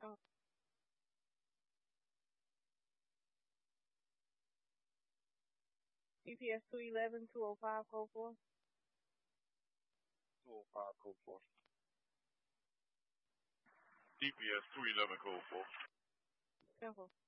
Oh, CPS 211-205 code 4. 205 code 4. DPS 211 code 4. Simple.